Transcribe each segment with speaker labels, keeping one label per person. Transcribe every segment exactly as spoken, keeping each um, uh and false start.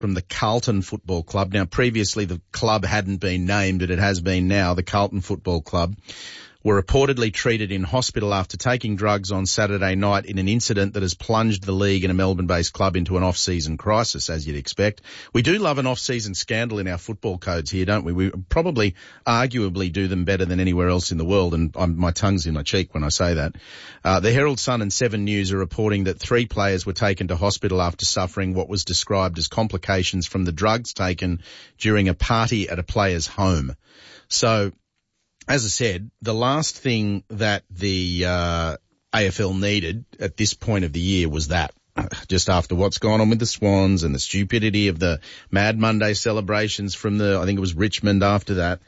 Speaker 1: from the Carlton Football Club. Now, previously the club hadn't been named, but it has been now. The Carlton Football Club were reportedly treated in hospital after taking drugs on Saturday night in an incident that has plunged the league and a Melbourne-based club into an off-season crisis, as you'd expect. We do love an off-season scandal in our football codes here, don't we? We probably arguably do them better than anywhere else in the world, and I'm, my tongue's in my cheek when I say that. Uh, the Herald Sun and Seven News are reporting that three players were taken to hospital after suffering what was described as complications from the drugs taken during a party at a player's home. So, as I said, the last thing that the uh, A F L needed at this point of the year was that. Just after what's gone on with the Swans and the stupidity of the Mad Monday celebrations from the, I think it was Richmond after that.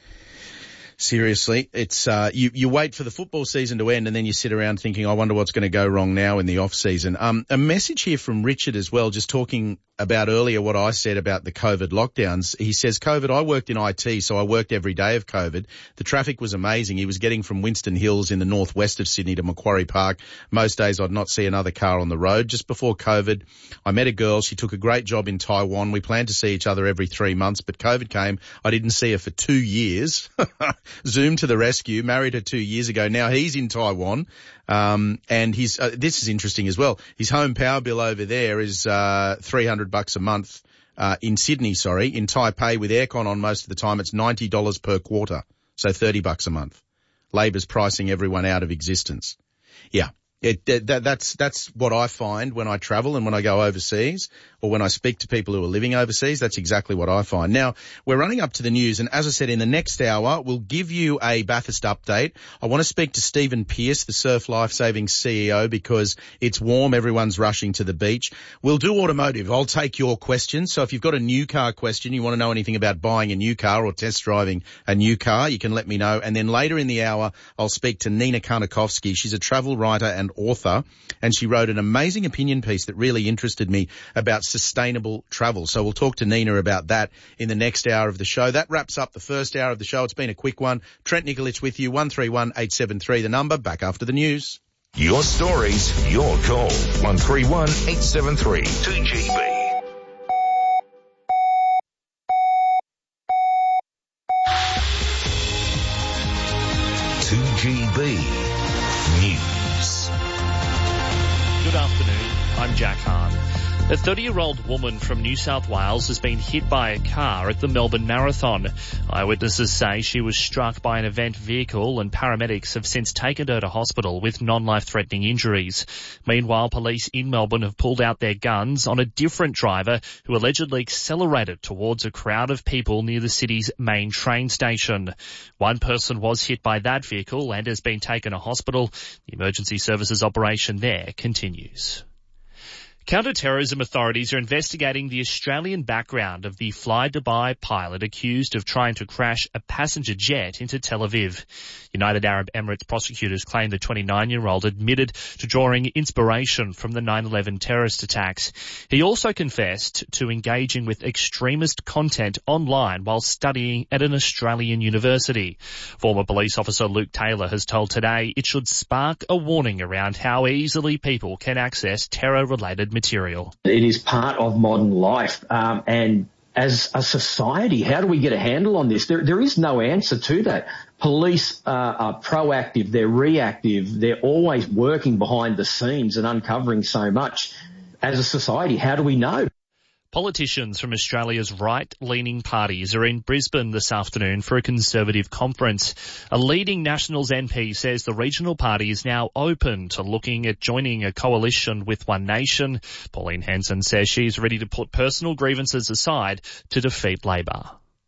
Speaker 1: Seriously, it's uh, you, you wait for the football season to end and then you sit around thinking, I wonder what's going to go wrong now in the off season. Um, a message here from Richard as well, just talking about earlier what I said about the COVID lockdowns. He says, COVID, I worked in I T, so I worked every day of COVID. The traffic was amazing. He was getting from Winston Hills in the northwest of Sydney to Macquarie Park. Most days I'd not see another car on the road. Just before COVID, I met a girl. She took a great job in Taiwan. We planned to see each other every three months, but COVID came. I didn't see her for two years. Zoom to the rescue. Married her two years ago. Now he's in Taiwan. Um, and his, uh, this is interesting as well. His home power bill over there is, uh, three hundred bucks a month, uh, in Sydney, sorry. In Taipei with aircon on most of the time, it's ninety dollars per quarter. So thirty bucks a month. Labor's pricing everyone out of existence. Yeah. It, that, that's, that's what I find when I travel and when I go overseas, or when I speak to people who are living overseas. That's exactly what I find. Now, we're running up to the news, and as I said, in the next hour, we'll give you a Bathurst update. I want to speak to Stephen Pearce, the Surf Lifesaving C E O, because it's warm, everyone's rushing to the beach. We'll do automotive. I'll take your questions. So if you've got a new car question, you want to know anything about buying a new car or test driving a new car, you can let me know. And then later in the hour, I'll speak to Nina Karnakovsky. She's a travel writer and author, and she wrote an amazing opinion piece that really interested me about sustainable travel. So we'll talk to Nina about that in the next hour of the show. That wraps up the first hour of the show. It's been a quick one. Trent Nikolic with you, one three one, eight seven three, the number. Back after the news.
Speaker 2: Your stories, your call. one three one, eight seven three, two G B. two G B News.
Speaker 3: Good afternoon, I'm Jack Hahn. A thirty-year-old woman from New South Wales has been hit by a car at the Melbourne Marathon. Eyewitnesses say she was struck by an event vehicle, and paramedics have since taken her to hospital with non-life-threatening injuries. Meanwhile, police in Melbourne have pulled out their guns on a different driver who allegedly accelerated towards a crowd of people near the city's main train station. One person was hit by that vehicle and has been taken to hospital. The emergency services operation there continues. Counter-terrorism authorities are investigating the Australian background of the Fly Dubai pilot accused of trying to crash a passenger jet into Tel Aviv. United Arab Emirates prosecutors claim the twenty-nine-year-old admitted to drawing inspiration from the nine eleven terrorist attacks. He also confessed to engaging with extremist content online while studying at an Australian university. Former police officer Luke Taylor has told Today it should spark a warning around how easily people can access terror-related material.
Speaker 4: It is part of modern life, um, and as a society, how do we get a handle on this? There, there is no answer to that. Police uh, are proactive, they're reactive, they're always working behind the scenes and uncovering so much. As a society, how do we know?
Speaker 3: Politicians from Australia's right-leaning parties are in Brisbane this afternoon for a Conservative conference. A leading Nationals M P says the regional party is now open to looking at joining a coalition with One Nation. Pauline Hanson says she's ready to put personal grievances aside to defeat Labor.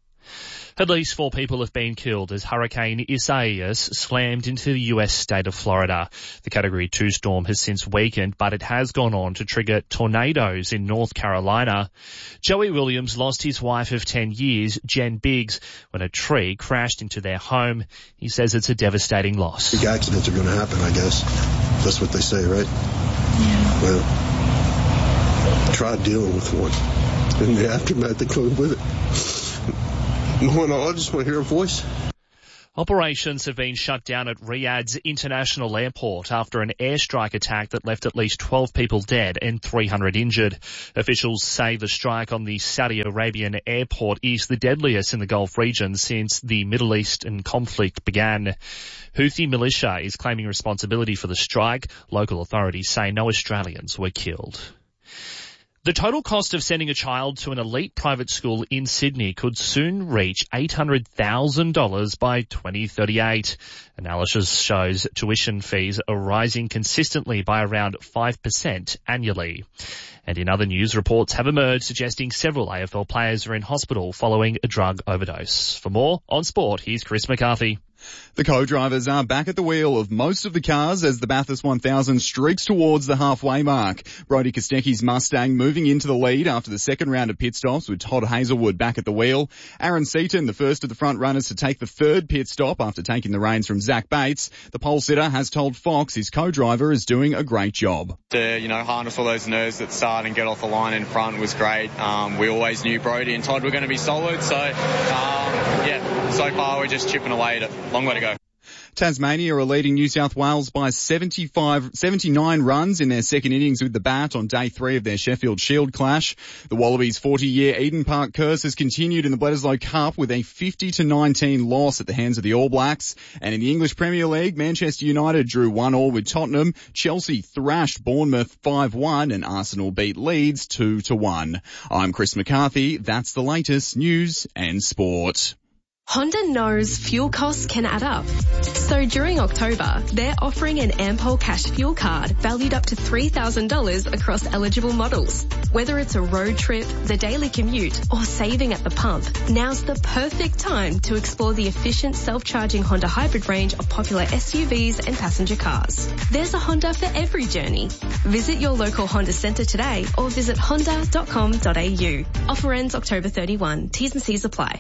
Speaker 3: At least four people have been killed as Hurricane Isaias slammed into the U S state of Florida. The Category two storm has since weakened, but it has gone on to trigger tornadoes in North Carolina. Joey Williams lost his wife of ten years, Jen Biggs, when a tree crashed into their home. He says it's a devastating loss.
Speaker 5: Big accidents are going to happen, I guess. That's what they say, right? Yeah. Well, try dealing with one. And the aftermath that comes with it. No, no, I just want to hear a voice.
Speaker 3: Operations have been shut down at Riyadh's International Airport after an airstrike attack that left at least twelve people dead and three hundred injured. Officials say the strike on the Saudi Arabian airport is the deadliest in the Gulf region since the Middle Eastern conflict began. Houthi militia is claiming responsibility for the strike. Local authorities say no Australians were killed. The total cost of sending a child to an elite private school in Sydney could soon reach eight hundred thousand dollars by twenty thirty-eight. Analysis shows tuition fees are rising consistently by around five percent annually. And in other news, reports have emerged suggesting several A F L players are in hospital following a drug overdose. For more on sport, here's Chris McCarthy.
Speaker 6: The co-drivers are back at the wheel of most of the cars as the Bathurst one thousand streaks towards the halfway mark. Brodie Kostecki's Mustang moving into the lead after the second round of pit stops with Todd Hazelwood back at the wheel. Aaron Seaton, the first of the front runners to take the third pit stop after taking the reins from Zach Bates. The pole sitter has told Fox his co-driver is doing a great job.
Speaker 7: To, you know, harness all those nerves at the start and get off the line in front was great. Um, we always knew Brodie and Todd were going to be solid, so um, yeah, so far we're just chipping away at it. Long way to go.
Speaker 6: Tasmania are leading New South Wales by seventy-five, seventy-nine runs in their second innings with the bat on day three of their Sheffield Shield clash. The Wallabies' forty-year Eden Park curse has continued in the Bledisloe Cup with a fifty to nineteen loss at the hands of the All Blacks. And in the English Premier League, Manchester United drew one all with Tottenham. Chelsea thrashed Bournemouth five one and Arsenal beat Leeds two to one. I'm Chris McCarthy. That's the latest news and sport.
Speaker 8: Honda knows fuel costs can add up. So during October, they're offering an Ampol Cash fuel card valued up to three thousand dollars across eligible models. Whether it's a road trip, the daily commute, or saving at the pump, now's the perfect time to explore the efficient self-charging Honda hybrid range of popular S U Vs and passenger cars. There's a Honda for every journey. Visit your local Honda centre today or visit honda dot com dot a u. Offer ends October thirty-first. T's and C's apply.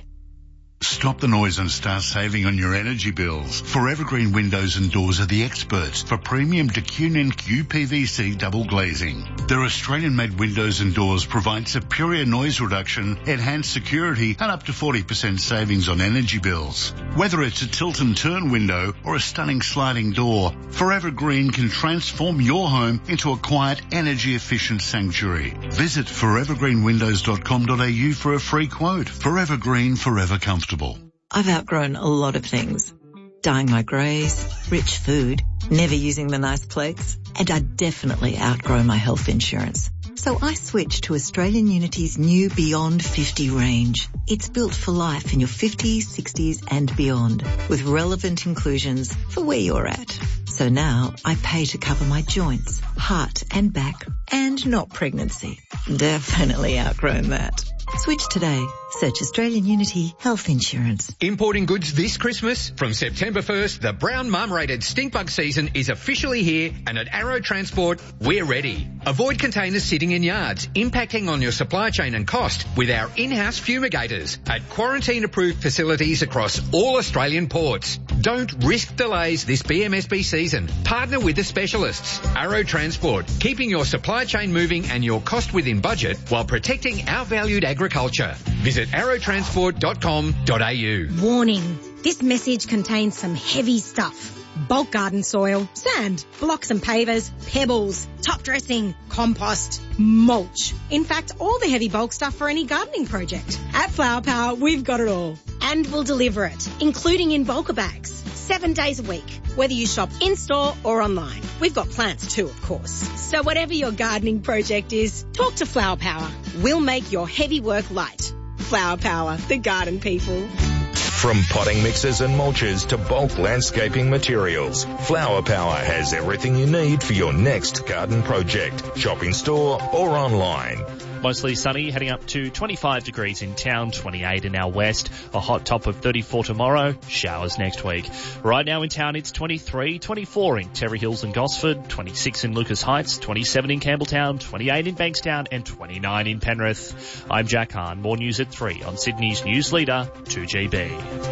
Speaker 9: Stop the noise and start saving on your energy bills. Forever Green Windows and Doors are the experts for premium D Q N Q P V C double glazing. Their Australian-made windows and doors provide superior noise reduction, enhanced security, and up to forty percent savings on energy bills. Whether it's a tilt and turn window or a stunning sliding door, Forever Green can transform your home into a quiet, energy-efficient sanctuary. Visit forever green windows dot com dot a u for a free quote. Forever Green, forever comfortable.
Speaker 10: I've outgrown a lot of things. Dyeing my greys, rich food, never using the nice plates, and I definitely outgrow my health insurance. So I switched to Australian Unity's new Beyond fifty range. It's built for life in your fifties, sixties and beyond, with relevant inclusions for where you're at. So now I pay to cover my joints, heart and back, and not pregnancy. Definitely outgrown that. Switch today. Search Australian Unity Health Insurance.
Speaker 11: Importing goods this Christmas? From September first, the brown marmorated stink bug season is officially here, and at Arrow Transport, we're ready. Avoid containers sitting in yards, impacting on your supply chain and cost with our in-house fumigators at quarantine-approved facilities across all Australian ports. Don't risk delays this B M S B season. Partner with the specialists. Arrow Transport, keeping your supply chain moving and your cost within budget while protecting our valued agriculture. Visit arrow transport dot com dot a u.
Speaker 12: Warning, this message contains some heavy stuff. Bulk garden soil, sand, blocks and pavers, pebbles, top dressing, compost, mulch. In fact, all the heavy bulk stuff for any gardening project. At Flower Power, we've got it all. And we'll deliver it, including in bulker bags, seven days a week, whether you shop in-store or online. We've got plants too, of course. So whatever your gardening project is, talk to Flower Power. We'll make your heavy work light. Flower Power, the garden people.
Speaker 2: From potting mixes and mulches to bulk landscaping materials, Flower Power has everything you need for your next garden project. Shop in store or online.
Speaker 3: Mostly sunny, heading up to twenty-five degrees in town, twenty-eight in our west, a hot top of thirty-four tomorrow, showers next week. Right now in town it's twenty-three, twenty-four in Terry Hills and Gosford, twenty-six in Lucas Heights, twenty-seven in Campbelltown, twenty-eight in Bankstown and twenty-nine in Penrith. I'm Jack Hahn. More news at three on Sydney's news leader, two G B.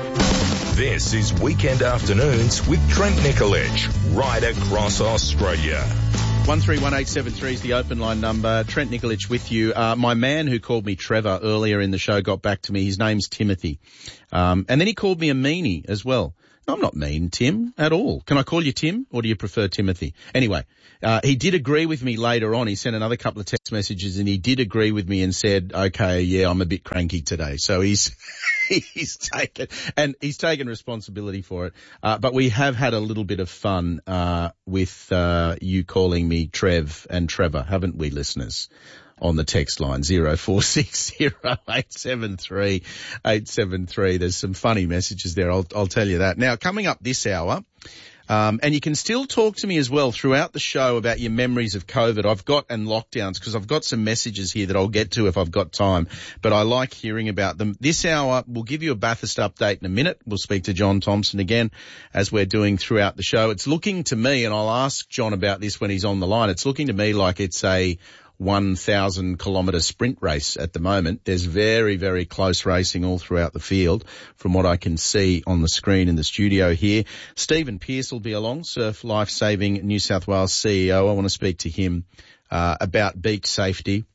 Speaker 2: This is Weekend Afternoons with Trent Nicolich, right across Australia.
Speaker 1: one three one eight seven three is the open line number. Trent Nicolich with you. Uh, my man who called me Trevor earlier in the show got back to me. His name's Timothy. Um, and then he called me a meanie as well. I'm not mean, Tim, at all. Can I call you Tim, or do you prefer Timothy? Anyway, uh, he did agree with me later on. He sent another couple of text messages, and he did agree with me and said, okay, yeah, I'm a bit cranky today. So he's he's taken and he's taken responsibility for it. Uh, but we have had a little bit of fun uh, with uh, you calling me Trev and Trevor, haven't we, listeners? On the text line, zero four six zero eight seven three eight seven three. There's some funny messages there, I'll, I'll tell you that. Now, coming up this hour, um, and you can still talk to me as well throughout the show about your memories of COVID. I've got, and lockdowns, because I've got some messages here that I'll get to if I've got time, but I like hearing about them. This hour, we'll give you a Bathurst update in a minute. We'll speak to John Thompson again, as we're doing throughout the show. It's looking to me, and I'll ask John about this when he's on the line, it's looking to me like it's a one thousand kilometre sprint race at the moment. There's very, very close racing all throughout the field from what I can see on the screen in the studio here. Stephen Pearce will be along, Surf Life Saving New South Wales C E O. I want to speak to him uh, about beach safety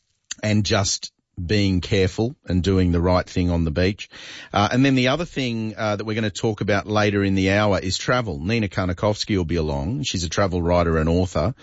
Speaker 1: and just being careful and doing the right thing on the beach. Uh, and then the other thing uh, that we're going to talk about later in the hour is travel. Nina Karnakovsky will be along. She's a travel writer and author.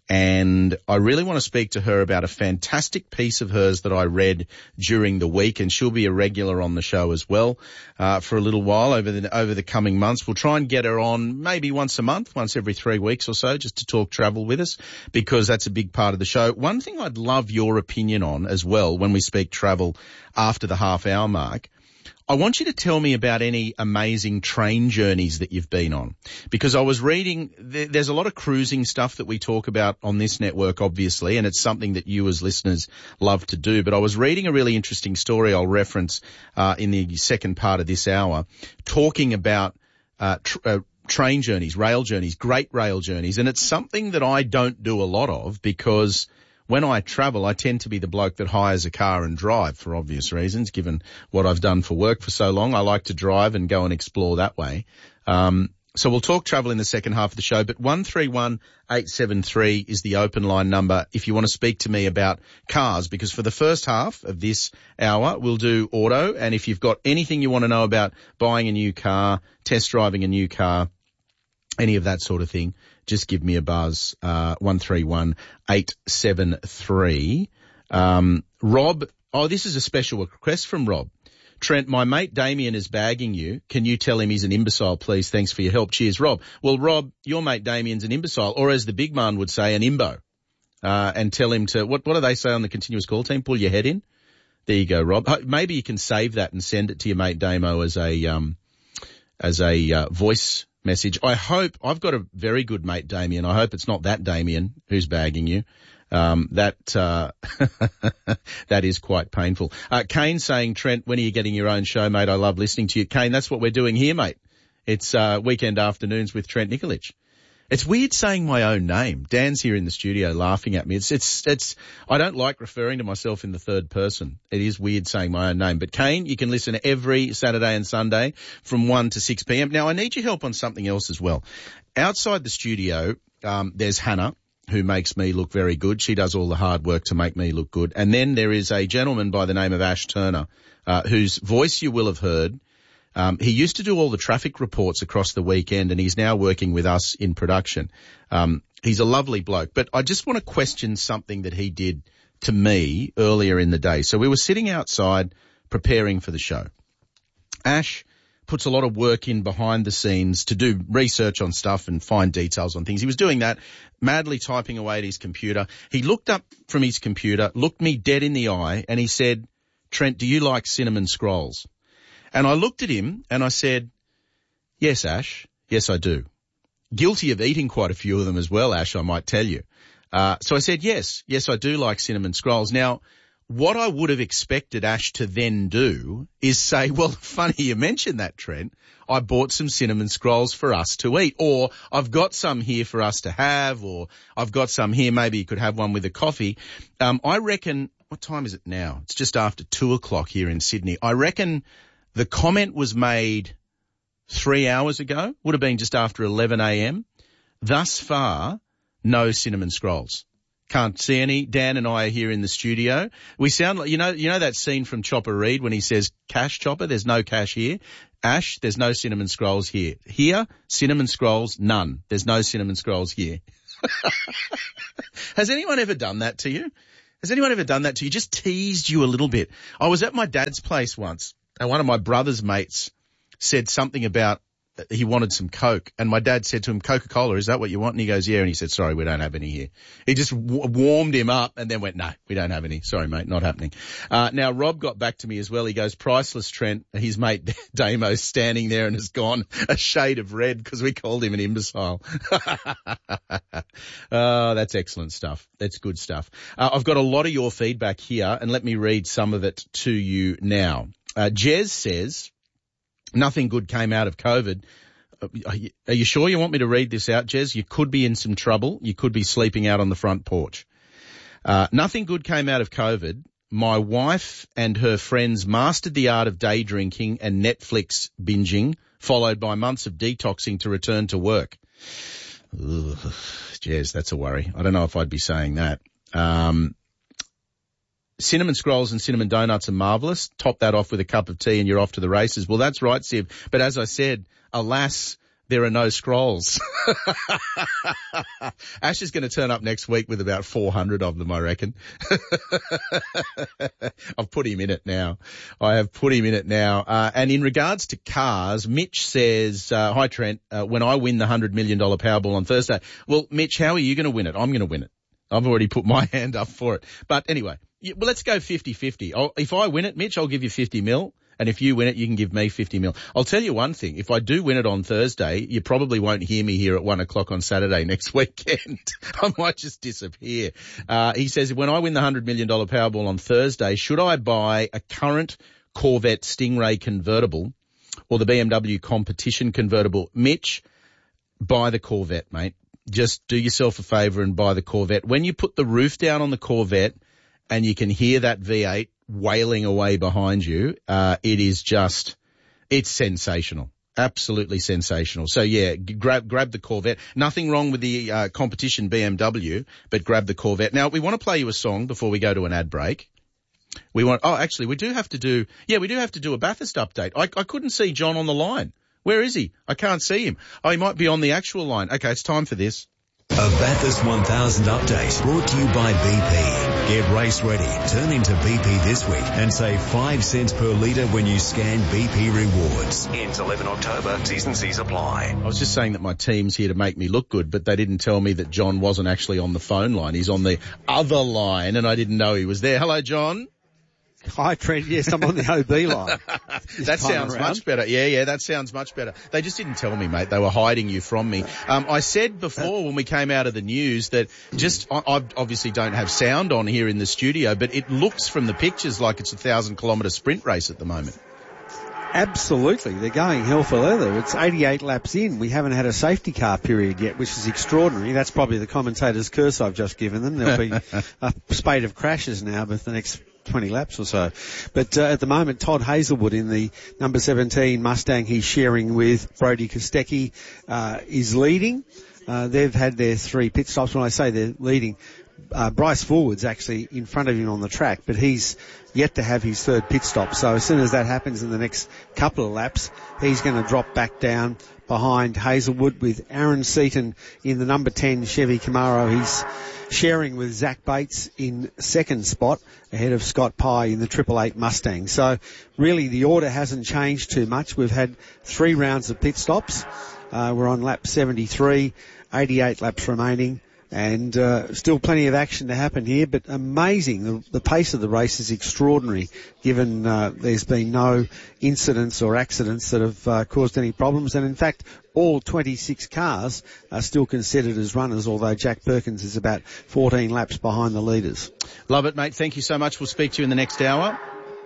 Speaker 1: And I really want to speak to her about a fantastic piece of hers that I read during the week, and she'll be a regular on the show as well uh, for a little while over the over the coming months. We'll try and get her on maybe once a month, once every three weeks or so, just to talk travel with us, because that's a big part of the show. One thing I'd love your opinion on as well when we speak travel after the half hour mark, I want you to tell me about any amazing train journeys that you've been on, because I was reading, there's a lot of cruising stuff that we talk about on this network, obviously, and it's something that you as listeners love to do. But I was reading a really interesting story I'll reference uh, in the second part of this hour, talking about uh, tr- uh, train journeys, rail journeys, great rail journeys. And it's something that I don't do a lot of, because when I travel, I tend to be the bloke that hires a car and drive for obvious reasons, given what I've done for work for so long. I like to drive and go and explore that way. Um, so we'll talk travel in the second half of the show, but one three one eight seven three is the open line number if you want to speak to me about cars, because for the first half of this hour, we'll do auto. And if you've got anything you want to know about buying a new car, test driving a new car, any of that sort of thing, just give me a buzz, uh, one three one eight seven three. Um, Rob, oh, this is a special request from Rob. Trent, my mate Damien is bagging you. Can you tell him he's an imbecile, please? Thanks for your help. Cheers, Rob. Well, Rob, your mate Damien's an imbecile, or as the big man would say, an imbo. Uh, and tell him to, what, what do they say on the continuous call team? Pull your head in. There you go, Rob. Maybe you can save that and send it to your mate Damo as a, um, as a, uh, voice message. I hope, I've got a very good mate, Damien. I hope it's not that Damien who's bagging you. Um, that, uh, that is quite painful. Uh, Kane saying, Trent, when are you getting your own show, mate? I love listening to you. Kane, that's what we're doing here, mate. It's, uh, weekend afternoons with Trent Nikolic. It's weird saying my own name. Dan's here in the studio laughing at me. It's, it's, it's, I don't like referring to myself in the third person. It is weird saying my own name. But Kane, you can listen every Saturday and Sunday from one to six p.m. Now, I need your help on something else as well. Outside the studio, um, there's Hannah, who makes me look very good. She does all the hard work to make me look good. And then there is a gentleman by the name of Ash Turner, uh, whose voice you will have heard. Um, he used to do all the traffic reports across the weekend, and he's now working with us in production. Um, he's a lovely bloke, but I just want to question something that he did to me earlier in the day. So we were sitting outside preparing for the show. Ash puts a lot of work in behind the scenes to do research on stuff and find details on things. He was doing that, madly typing away at his computer. He looked up from his computer, looked me dead in the eye, and he said, Trent, do you like cinnamon scrolls? And I looked at him and I said, yes, Ash, yes, I do. Guilty of eating quite a few of them as well, Ash, I might tell you. Uh, so I said, yes, yes, I do like cinnamon scrolls. Now, what I would have expected Ash to then do is say, well, funny you mentioned that, Trent. I bought some cinnamon scrolls for us to eat, or I've got some here for us to have, or I've got some here. Maybe you could have one with a coffee. Um, I reckon, what time is it now? It's just after two o'clock here in Sydney. I reckon the comment was made three hours ago, would have been just after eleven a.m. Thus far, no cinnamon scrolls. Can't see any. Dan and I are here in the studio. We sound like, you know, you know that scene from Chopper Read when he says, cash, Chopper? There's no cash here. Ash, there's no cinnamon scrolls here. Here, cinnamon scrolls, none. There's no cinnamon scrolls here. Has anyone ever done that to you? Has anyone ever done that to you? Just teased you a little bit. I was at my dad's place once and one of my brother's mates said something about he wanted some Coke, and my dad said to him, Coca-Cola, is that what you want? And he goes, yeah. And he said, sorry, we don't have any here. He just w- warmed him up and then went, no, we don't have any. Sorry, mate, not happening. Uh, now, Rob got back to me as well. He goes, priceless, Trent. His mate Damo's standing there and has gone a shade of red because we called him an imbecile. Oh, that's excellent stuff. That's good stuff. Uh, I've got a lot of your feedback here, and let me read some of it to you now. Uh, Jez says, nothing good came out of COVID. Are you, are you sure you want me to read this out, Jez? You could be in some trouble. You could be sleeping out on the front porch. Uh, nothing good came out of COVID. My wife and her friends mastered the art of day drinking and Netflix binging, followed by months of detoxing to return to work. Ugh, Jez, that's a worry. I don't know if I'd be saying that. Um, Cinnamon scrolls and cinnamon donuts are marvellous. Top that off with a cup of tea and you're off to the races. Well, that's right, Siv. But as I said, alas, there are no scrolls. Ash is going to turn up next week with about four hundred of them, I reckon. I've put him in it now. I have put him in it now. Uh, and in regards to cars, Mitch says, uh, hi, Trent, uh, when I win the one hundred million dollars Powerball on Thursday. Well, Mitch, how are you going to win it? I'm going to win it. I've already put my hand up for it. But anyway, yeah, well, let's go fifty-fifty. I'll, if I win it, Mitch, I'll give you fifty mil. And if you win it, you can give me fifty mil. I'll tell you one thing. If I do win it on Thursday, you probably won't hear me here at one o'clock on Saturday next weekend. I might just disappear. Uh, he says, when I win the one hundred million dollars Powerball on Thursday, should I buy a current Corvette Stingray convertible or the B M W competition convertible? Mitch, buy the Corvette, mate. Just do yourself a favour and buy the Corvette. When you put the roof down on the Corvette and you can hear that V eight wailing away behind you, uh, it is just, it's sensational. Absolutely sensational. So yeah, grab, grab the Corvette. Nothing wrong with the, uh, competition B M W, but grab the Corvette. Now, we want to play you a song before we go to an ad break. We want, oh, actually, we do have to do, yeah, we do have to do a Bathurst update. I, I couldn't see John on the line. Where is he? I can't see him. Oh, he might be on the actual line. Okay, it's time for this.
Speaker 13: A Bathurst one thousand update brought to you by B P. Get race ready. Turn into B P this week and save five cents per litre when you scan B P Rewards. Ends eleventh October. T's and C's apply.
Speaker 1: I was just saying that my team's here to make me look good, but they didn't tell me that John wasn't actually on the phone line. He's on the other line, and I didn't know he was there. Hello, John.
Speaker 14: Hi, Trent. Yes, I'm on the O B line.
Speaker 1: That sounds around. much better. Yeah, yeah, that sounds much better. They just didn't tell me, mate. They were hiding you from me. Um, I said before when we came out of the news that just, I, I obviously don't have sound on here in the studio, but it looks from the pictures like it's a thousand kilometre sprint race at the moment.
Speaker 14: Absolutely. They're going hell for leather. It's eighty-eight laps in. We haven't had a safety car period yet, which is extraordinary. That's probably the commentator's curse I've just given them. There'll be a spate of crashes now with the next twenty laps or so. But uh, at the moment, Todd Hazelwood in the number seventeen Mustang he's sharing with Brody Kostecki uh, is leading. Uh, they've had their three pit stops. When I say they're leading, uh, Bryce Forward's actually in front of him on the track, but he's yet to have his third pit stop. So as soon as that happens in the next couple of laps, he's going to drop back down behind Hazelwood with Aaron Seaton in the number ten Chevy Camaro. He's sharing with Zach Bates in second spot ahead of Scott Pye in the triple eight Mustang. So really the order hasn't changed too much. We've had three rounds of pit stops. Uh, we're on lap seventy-three, eighty-eight laps remaining. And uh, still plenty of action to happen here, but amazing. The, the pace of the race is extraordinary, given uh, there's been no incidents or accidents that have uh, caused any problems. And in fact, all twenty-six cars are still considered as runners, although Jack Perkins is about fourteen laps behind the leaders.
Speaker 1: Love it, mate. Thank you so much. We'll speak to you in the next hour.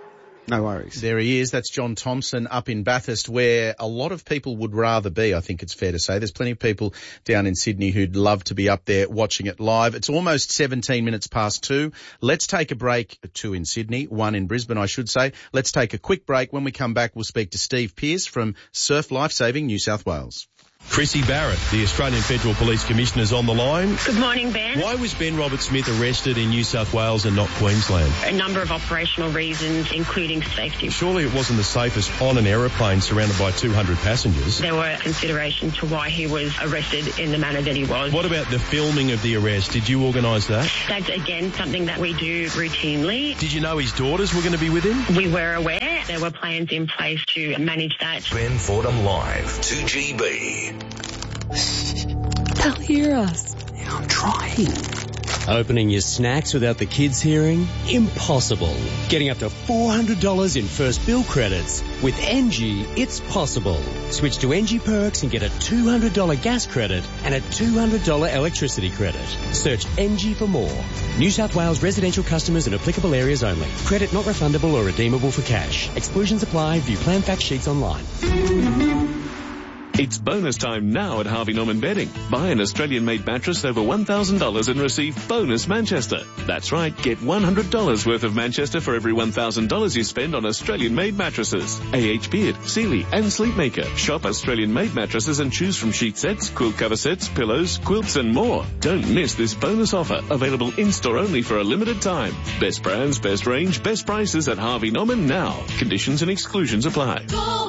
Speaker 14: No worries.
Speaker 1: There he is. That's John Thompson up in Bathurst, where a lot of people would rather be, I think it's fair to say. There's plenty of people down in Sydney who'd love to be up there watching it live. It's almost seventeen minutes past two. Let's take a break. Two in Sydney, one in Brisbane, I should say. Let's take a quick break. When we come back, we'll speak to Steve Pearce from Surf Lifesaving New South Wales.
Speaker 15: Chrissy Barrett, the Australian Federal Police Commissioner, is on the line.
Speaker 16: Good morning, Ben.
Speaker 15: Why was Ben Roberts-Smith arrested in New South Wales and not Queensland?
Speaker 16: A number of operational reasons, including safety.
Speaker 15: Surely it wasn't the safest on an aeroplane surrounded by two hundred passengers.
Speaker 16: There were considerations to why he was arrested in the manner that he was.
Speaker 15: What about the filming of the arrest? Did you organise that?
Speaker 16: That's, again, something that we do routinely.
Speaker 15: Did you know his daughters were going to be with him?
Speaker 16: We were aware. There were plans in place to manage that.
Speaker 2: Ben Fordham Live, two G B.
Speaker 17: They'll hear us.
Speaker 18: Yeah, I'm trying. Opening your snacks without the kids hearing? Impossible. Getting up to four hundred dollars in first bill credits. With N G, it's possible. Switch to N G Perks and get a two hundred dollars gas credit and a two hundred dollars electricity credit. Search N G for more. New South Wales residential customers in applicable areas only. Credit not refundable or redeemable for cash. Exclusions apply. View plan fact sheets online.
Speaker 19: It's bonus time now at Harvey Norman Bedding. Buy an Australian-made mattress over one thousand dollars and receive bonus Manchester. That's right, get one hundred dollars worth of Manchester for every one thousand dollars you spend on Australian-made mattresses. A H Beard, Sealy and Sleepmaker. Shop Australian-made mattresses and choose from sheet sets, quilt cover sets, pillows, quilts and more. Don't miss this bonus offer, available in-store only for a limited time. Best brands, best range, best prices at Harvey Norman now. Conditions and exclusions apply.
Speaker 1: Go!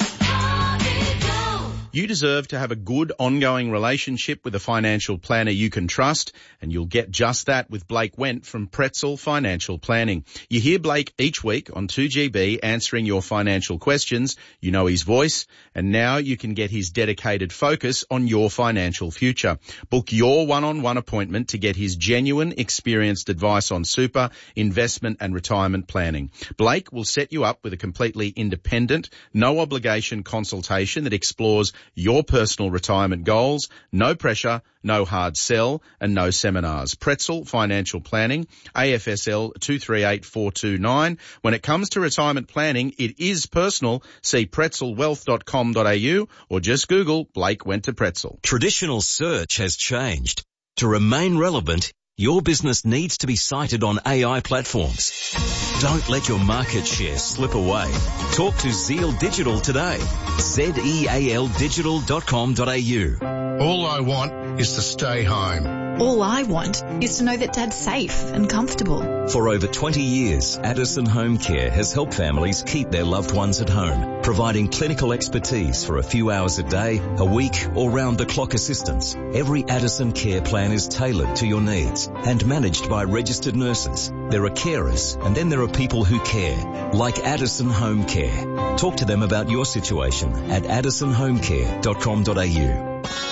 Speaker 1: You deserve to have a good ongoing relationship with a financial planner you can trust, and you'll get just that with Blake Wendt from Pretzel Financial Planning. You hear Blake each week on two G B answering your financial questions. You know his voice, and now you can get his dedicated focus on your financial future. Book your one-on-one appointment to get his genuine, experienced advice on super, investment and retirement planning. Blake will set you up with a completely independent, no-obligation consultation that explores your personal retirement goals. No pressure, no hard sell and no seminars. Pretzel Financial Planning, A F S L two three eight four two nine. When it comes to retirement planning, it is personal. See pretzel wealth dot com dot a u or just Google Blake Went to Pretzel.
Speaker 13: Traditional search has changed. To remain relevant, your business needs to be cited on A I platforms. Don't let your market share slip away. Talk to Zeal Digital today. Z E A L digital dot com dot a u.
Speaker 9: All I want is to stay home.
Speaker 17: All I want is to know that Dad's safe and comfortable.
Speaker 13: For over twenty years, Addison Home Care has helped families keep their loved ones at home, providing clinical expertise for a few hours a day, a week, or round-the-clock assistance. Every Addison care plan is tailored to your needs and managed by registered nurses. There are carers, and then there are people who care, like Addison Home Care. Talk to them about your situation at addison home care dot com dot a u.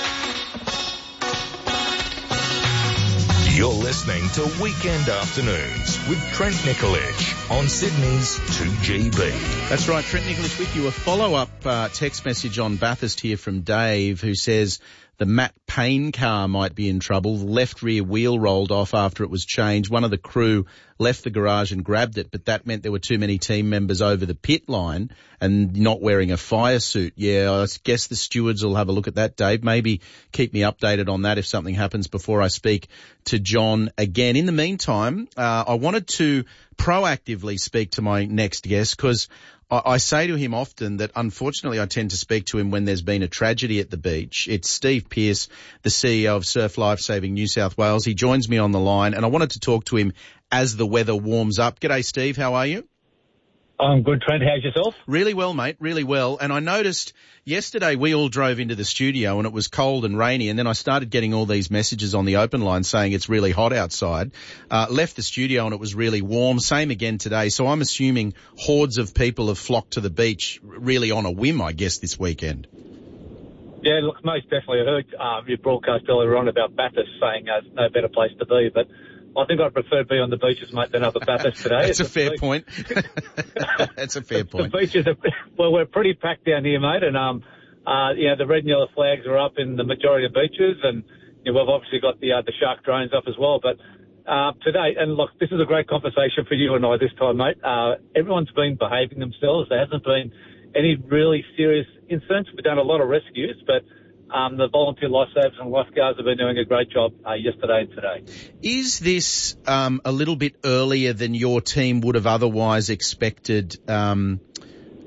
Speaker 2: You're listening to Weekend Afternoons with Trent Nicolich on Sydney's two G B.
Speaker 1: That's right, Trent Nicolich with you. A follow-up uh, text message on Bathurst here from Dave, who says the Matt Payne car might be in trouble. The left rear wheel rolled off after it was changed. One of the crew left the garage and grabbed it, but that meant there were too many team members over the pit line and not wearing a fire suit. Yeah, I guess the stewards will have a look at that, Dave. Maybe keep me updated on that if something happens before I speak to John again. In the meantime, uh, I wanted to proactively speak to my next guest because I, I say to him often that unfortunately I tend to speak to him when there's been a tragedy at the beach. It's Steve Pearce, the C E O of Surf Lifesaving New South Wales. He joins me on the line and I wanted to talk to him as the weather warms up. G'day, Steve. How are you?
Speaker 20: I'm good, Trent. How's yourself?
Speaker 1: Really well, mate. Really well. And I noticed yesterday we all drove into the studio and it was cold and rainy, and then I started getting all these messages on the open line saying it's really hot outside. Uh, left the studio and it was really warm. Same again today. So I'm assuming hordes of people have flocked to the beach really on a whim, I guess, this weekend.
Speaker 20: Yeah, look, most definitely. I heard um, your broadcast earlier on about Bathurst saying uh, no better place to be, but I think I'd prefer to be on the beaches, mate, than up at Bathurst today.
Speaker 1: That's a fair point. That's a fair point.
Speaker 20: The beaches are, well, we're pretty packed down here, mate, and, um, uh, you know, the red and yellow flags are up in the majority of beaches, and you know, we've obviously got the, uh, the shark drones up as well, but, uh, today, and look, this is a great conversation for you and I this time, mate. Uh, everyone's been behaving themselves. There hasn't been any really serious incidents. We've done a lot of rescues, but Um, the volunteer lifesavers and lifeguards have been doing a great job uh, yesterday and today.
Speaker 1: Is this um, a little bit earlier than your team would have otherwise expected um,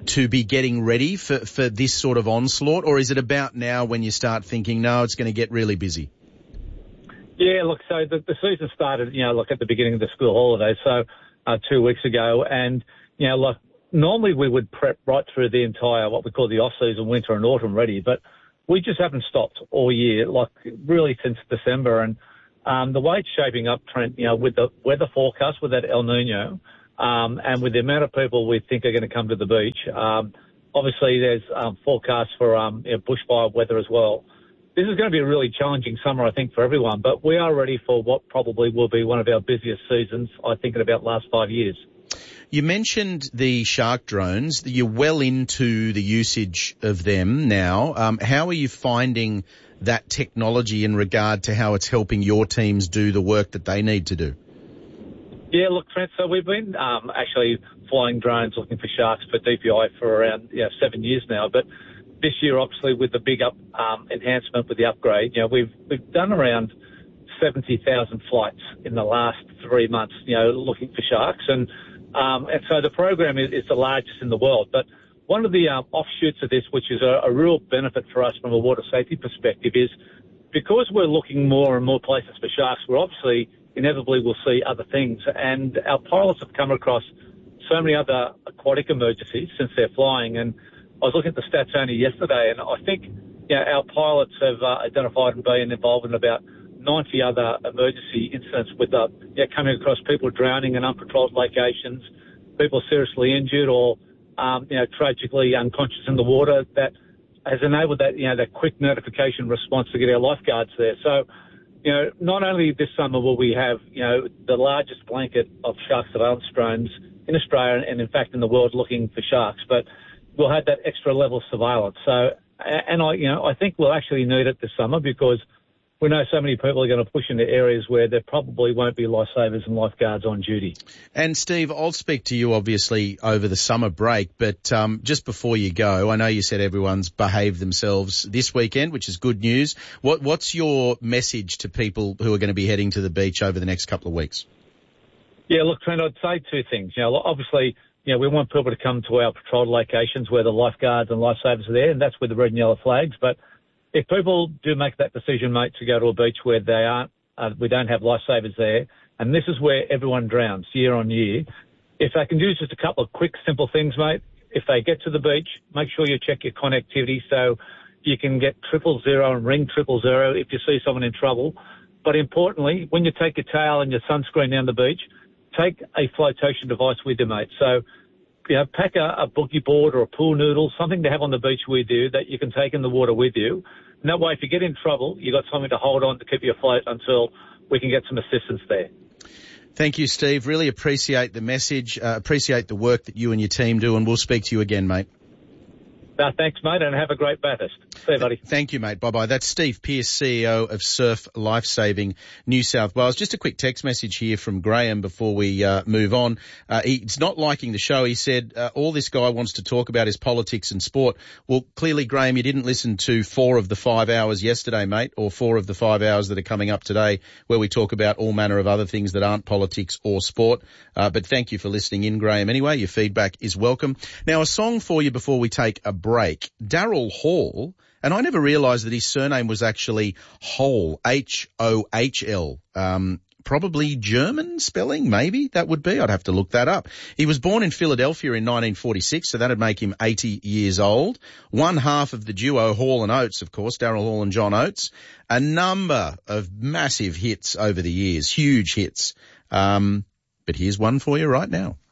Speaker 1: to be getting ready for, for this sort of onslaught, or is it about now when you start thinking, no, it's going to get really busy?
Speaker 20: Yeah, look, so the, the season started, you know, look, at the beginning of the school holidays, so uh, two weeks ago, and, you know, look, normally we would prep right through the entire, what we call the off-season, winter and autumn ready, but we just haven't stopped all year, like really since December. And um, the way it's shaping up, Trent, you know, with the weather forecast, with that El Nino, um, and with the amount of people we think are going to come to the beach, um, obviously there's um, forecasts for um, you know, bushfire weather as well. This is going to be a really challenging summer, I think, for everyone, but we are ready for what probably will be one of our busiest seasons, I think, in about the last five years.
Speaker 1: You mentioned the shark drones. You're well into the usage of them now. Um, how are you finding that technology in regard to how it's helping your teams do the work that they need to do?
Speaker 20: Yeah, look, Trent, so we've been um, actually flying drones looking for sharks for D P I for around you know, seven years now. But this year, obviously, with the big up um, enhancement with the upgrade, you know, we've we've done around seventy thousand flights in the last three months, you know, looking for sharks. And Um, and so the program is, is the largest in the world. But one of the um, offshoots of this, which is a, a real benefit for us from a water safety perspective, is because we're looking more and more places for sharks, we're obviously inevitably will see other things. And our pilots have come across so many other aquatic emergencies since they're flying. And I was looking at the stats only yesterday, and I think you know, our pilots have uh, identified and been involved in about ninety other emergency incidents with uh, yeah, coming across people drowning in unpatrolled locations, people seriously injured or um, you know tragically unconscious in the water. That has enabled that you know that quick notification response to get our lifeguards there. So you know not only this summer will we have you know the largest blanket of shark surveillance drones in Australia and in fact in the world looking for sharks, but we'll have that extra level of surveillance. So and I you know I think we'll actually need it this summer because we know so many people are going to push into areas where there probably won't be lifesavers and lifeguards on duty.
Speaker 1: And Steve, I'll speak to you obviously over the summer break, but um, just before you go, I know you said everyone's behaved themselves this weekend, which is good news. What, what's your message to people who are going to be heading to the beach over the next couple of weeks?
Speaker 20: Yeah, look, Trent, I'd say two things. You know, obviously, you know, we want people to come to our patrolled locations where the lifeguards and lifesavers are there, and that's with the red and yellow flags, but if people do make that decision, mate, to go to a beach where they aren't, uh, we don't have lifesavers there, and this is where everyone drowns year on year, if they can do just a couple of quick, simple things, mate, if they get to the beach, make sure you check your connectivity so you can get triple zero and ring triple zero if you see someone in trouble. But importantly, when you take your towel and your sunscreen down the beach, take a flotation device with you, mate. So, you know, pack a, a boogie board or a pool noodle, something to have on the beach with you that you can take in the water with you. And that way, if you get in trouble, you've got something to hold on to keep you afloat until we can get some assistance there.
Speaker 1: Thank you, Steve. Really appreciate the message, uh, appreciate the work that you and your team do, and we'll speak to you again, mate.
Speaker 20: No, thanks, mate, and have a great Bathurst. See you, buddy.
Speaker 1: Thank you, mate. Bye-bye. That's Steve Pearce, C E O of Surf Lifesaving New South Wales. Just a quick text message here from Graham before we uh, move on. Uh, he's not liking the show. He said, uh, all this guy wants to talk about is politics and sport. Well, clearly, Graham, you didn't listen to four of the five hours yesterday, mate, or four of the five hours that are coming up today where we talk about all manner of other things that aren't politics or sport. Uh, but thank you for listening in, Graham. Anyway, your feedback is welcome. Now, a song for you before we take a break. Daryl Hall, and I never realised that his surname was actually Hohl, H O H L. Um, probably German spelling, maybe that would be. I'd have to look that up. He was born in Philadelphia in nineteen forty-six, so that'd make him eighty years old. One half of the duo Hall and Oates, of course, Daryl Hall and John Oates. A number of massive hits over the years, huge hits. Um, but here's one for you right now.